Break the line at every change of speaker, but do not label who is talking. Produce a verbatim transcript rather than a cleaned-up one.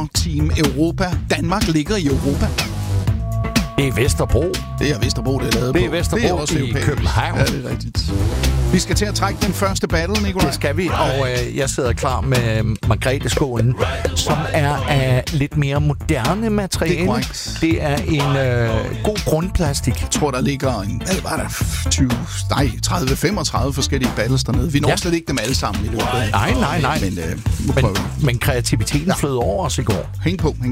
for Team Europa. Danmark ligger i Europa.
Det er Vesterbro.
Det er Vesterbro, det er lavet
Det er
på.
Vesterbro
Det er også
i
europæisk.
København.
Ja, det er rigtigt. Vi skal til at trække den første battle, Nikolaj.
Det skal vi, og øh, jeg sidder klar med Margrethe-skålen, som er af lidt mere moderne materiale.
Det er korrekt.
Det er en øh, god grundplastik.
Jeg tror, der ligger en, hvad var der, tyve, nej, tredive femogtredive forskellige battles dernede. Vi når
Ja.
slet ikke dem alle sammen i løbet af.
Nej, nej, nej.
Men, øh, nu prøver
Men,
vi.
men kreativiteten ja. flød over os i går.
Hæng på, hæng